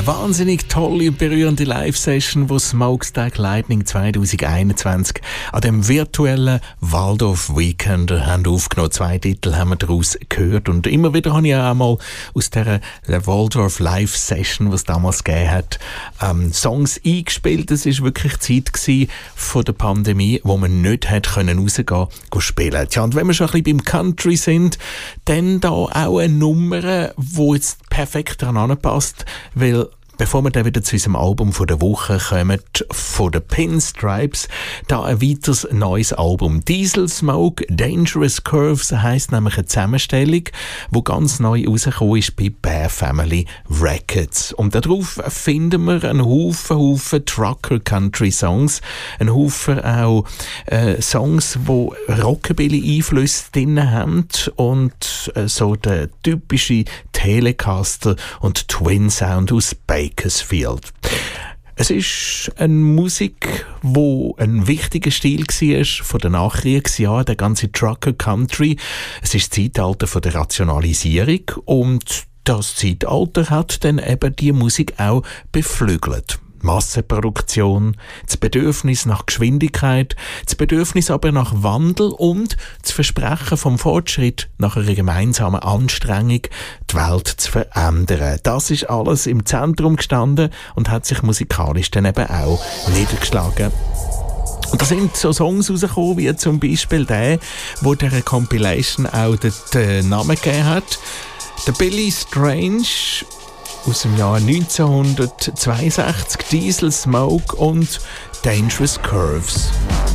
Eine wahnsinnig tolle und berührende Live-Session, die Smokestack Lightning 2021 an dem virtuellen Waldorf Weekend haben aufgenommen. 2 Titel haben wir daraus gehört. Und immer wieder habe ich auch mal aus dieser Waldorf Live-Session, die es damals gegeben hat, Songs eingespielt. Es war wirklich Zeit von der Pandemie, wo man nicht rausgehen konnte spielen. Tja, und wenn wir schon ein bisschen beim Country sind, dann da auch eine Nummer, die jetzt perfekt daran passt, weil bevor wir dann wieder zu unserem Album von der Woche kommen, von den Pinstripes, da ein weiteres neues Album. Diesel Smoke, Dangerous Curves heisst nämlich eine Zusammenstellung, die ganz neu rausgekommen ist bei Bear Family Records. Und darauf finden wir einen Haufen Trucker-Country-Songs, einen Haufen auch Songs, die Rockabilly-Einflüsse drin haben und so der typische Telecaster und Twin-Sound aus Bakersfield. Es ist eine Musik, die ein wichtiger Stil war von den Nachkriegsjahren, der ganze Trucker Country. Es ist das Zeitalter von der Rationalisierung und das Zeitalter hat dann eben die Musik auch beflügelt. Massenproduktion, das Bedürfnis nach Geschwindigkeit, das Bedürfnis aber nach Wandel und das Versprechen vom Fortschritt nach einer gemeinsamen Anstrengung, die Welt zu verändern. Das ist alles im Zentrum gestanden und hat sich musikalisch dann eben auch niedergeschlagen. Und da sind so Songs rausgekommen, wie zum Beispiel der, wo der Compilation auch den Namen gegeben hat. Der Billy Strange aus dem Jahr 1962, Diesel Smoke und Dangerous Curves.